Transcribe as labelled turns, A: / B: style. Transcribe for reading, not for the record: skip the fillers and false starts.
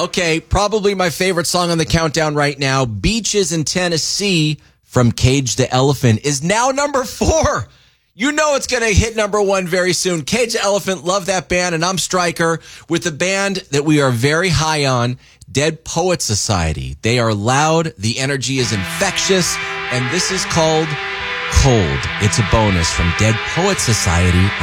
A: Okay, probably my favorite song on the countdown right now, Beaches in Tennessee from Cage the Elephant, is now number 4. You know it's going to hit number 1 very soon. Cage the Elephant, love that band, and I'm Stryker with a band that we are very high on, Dead Poet Society. They are loud, the energy is infectious, and this is called Cold. It's a bonus from Dead Poet Society